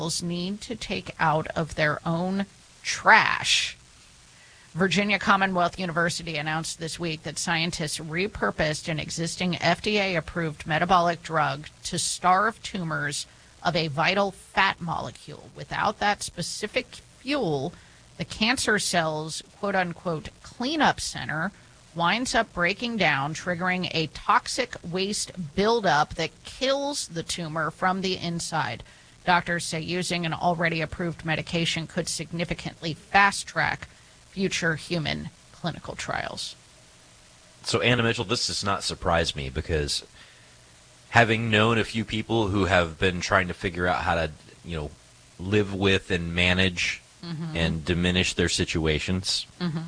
need to take out of their own trash. Virginia Commonwealth University announced this week that scientists repurposed an existing FDA-approved metabolic drug to starve tumors of a vital fat molecule. Without that specific fuel, the cancer cell's quote-unquote cleanup center winds up breaking down, triggering a toxic waste buildup that kills the tumor from the inside. Doctors say using an already approved medication could significantly fast-track future human clinical trials. So, Anna Mitchell, this does not surprise me because having known a few people who have been trying to figure out how to, live with and manage and diminish their situations,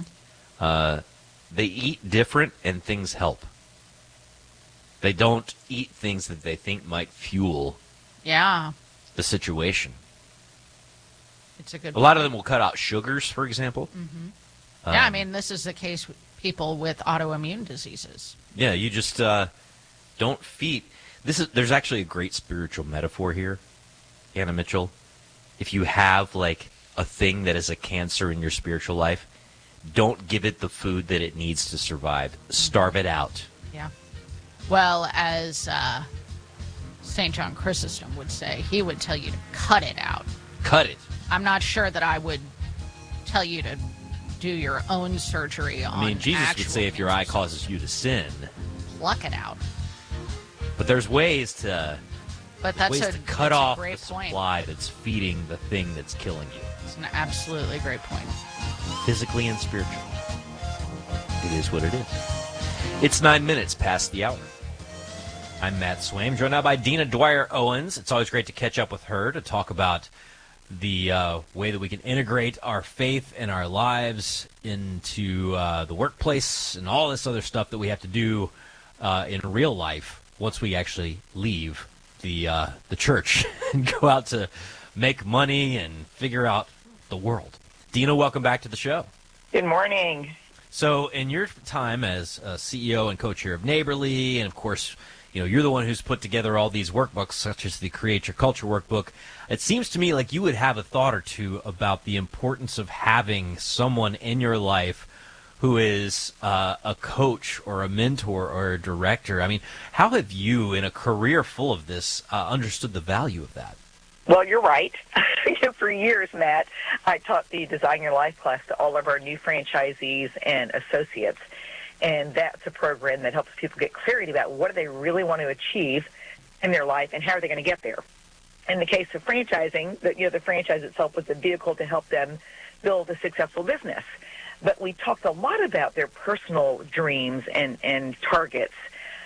they eat different and things help. They don't eat things that they think might fuel the situation. It's a good. A lot of them will cut out sugars, for example. This is the case with people with autoimmune diseases. Yeah, you just don't feed. There's actually a great spiritual metaphor here, Anna Mitchell. If you have like a thing that is a cancer in your spiritual life, don't give it the food that it needs to survive. Starve it out. Yeah. Well, as St. John Chrysostom would say, he would tell you to cut it out. Cut it. I'm not sure that I would tell you to do your own surgery on. I mean, Jesus would say if your eye causes you to sin, pluck it out. But there's ways to cut off the supply that's feeding the thing that's killing you. It's an absolutely great point. Physically and spiritually. It is what it is. It's 9 minutes past the hour. I'm Matt Swaim, joined now by Dina Dwyer Owens. It's always great to catch up with her to talk about the way that we can integrate our faith and our lives into the workplace and all this other stuff that we have to do in real life once we actually leave the church and go out to make money and figure out the world. Dina, welcome back to the show. Good morning. So in your time as CEO and co-chair of Neighborly, and of course, you're the one who's put together all these workbooks, such as the Create Your Culture workbook. It seems to me like you would have a thought or two about the importance of having someone in your life who is a coach or a mentor or a director. I mean, how have you, in a career full of this, understood the value of that? Well, you're right. For years, Matt, I taught the Design Your Life class to all of our new franchisees and associates. And that's a program that helps people get clarity about what do they really want to achieve in their life and how are they going to get there. In the case of franchising, the franchise itself was a vehicle to help them build a successful business. But we talked a lot about their personal dreams and targets.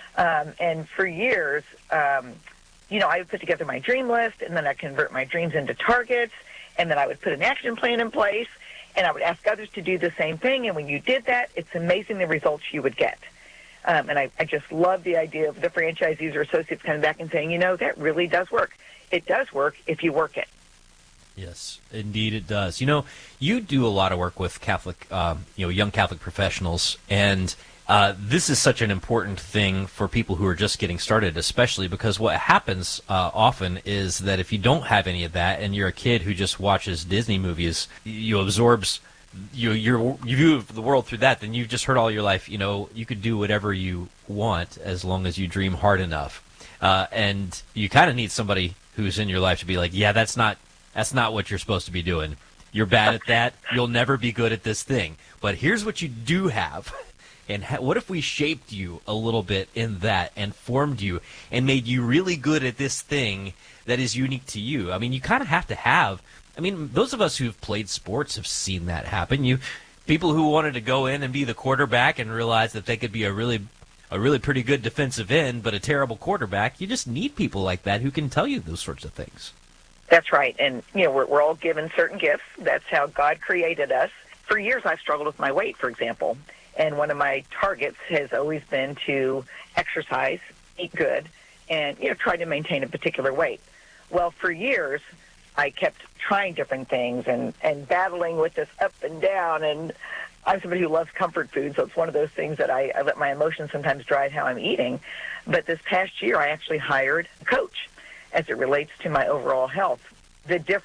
And for years, I would put together my dream list, and then I'd convert my dreams into targets, and then I would put an action plan in place, and I would ask others to do the same thing. And when you did that, it's amazing the results you would get. And I just love the idea of the franchisees or associates coming back and saying, that really does work. It does work if you work it. Yes, indeed it does. You do a lot of work with Catholic, young Catholic professionals, and this is such an important thing for people who are just getting started, especially because what happens often is that if you don't have any of that and you're a kid who just watches Disney movies, you absorbs your view of the world through that, then you've just heard all your life, you could do whatever you want as long as you dream hard enough. And you kind of need somebody who's in your life to be like, yeah, that's not what you're supposed to be doing. You're bad at that. You'll never be good at this thing. But here's what you do have. And what if we shaped you a little bit in that and formed you and made you really good at this thing that is unique to you? I mean, you kind of have to have. I mean, those of us who've played sports have seen that happen. People who wanted to go in and be the quarterback and realize that they could be a really pretty good defensive end, but a terrible quarterback. You just need people like that who can tell you those sorts of things. That's right. And, we're all given certain gifts. That's how God created us. For years, I struggled with my weight, for example. And one of my targets has always been to exercise, eat good, and, try to maintain a particular weight. Well, for years, I kept trying different things and battling with this up and down. And I'm somebody who loves comfort food, so it's one of those things that I let my emotions sometimes drive how I'm eating. But this past year, I actually hired a coach as it relates to my overall health. The difference